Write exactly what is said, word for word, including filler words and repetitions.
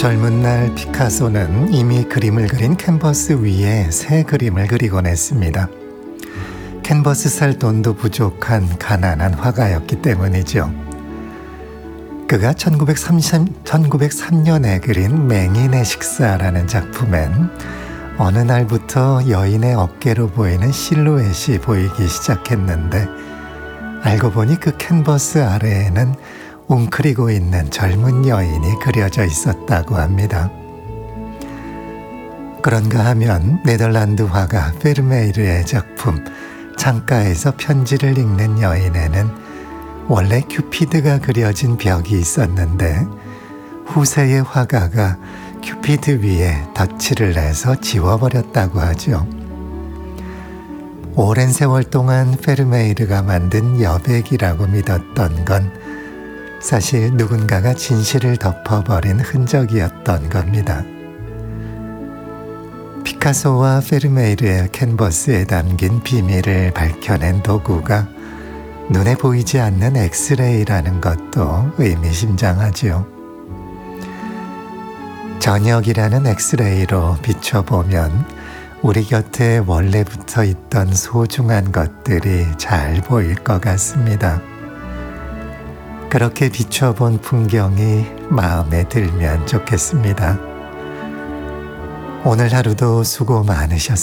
젊은 날 피카소는 이미 그림을 그린 캔버스 위에 새 그림을 그리곤 했습니다. 캔버스 살 돈도 부족한 가난한 화가였기 때문이죠. 그가 천구백삼 년에 그린 맹인의 식사라는 작품엔 어느 날부터 여인의 어깨로 보이는 실루엣이 보이기 시작했는데, 알고 보니 그 캔버스 아래에는 웅크리고 있는 젊은 여인이 그려져 있었다고 합니다. 그런가 하면 네덜란드 화가 페르메이르의 작품 창가에서 편지를 읽는 여인에는 원래 큐피드가 그려진 벽이 있었는데, 후세의 화가가 큐피드 위에 덧칠을 해서 지워버렸다고 하죠. 오랜 세월 동안 페르메이르가 만든 여백이라고 믿었던 건 사실 누군가가 진실을 덮어버린 흔적이었던 겁니다. 피카소와 페르메이르의 캔버스에 담긴 비밀을 밝혀낸 도구가 눈에 보이지 않는 엑스레이라는 것도 의미심장하죠. 저녁이라는 엑스레이로 비춰보면 우리 곁에 원래부터 있던 소중한 것들이 잘 보일 것 같습니다. 그렇게 비춰본 풍경이 마음에 들면 좋겠습니다. 오늘 하루도 수고 많으셨습니다.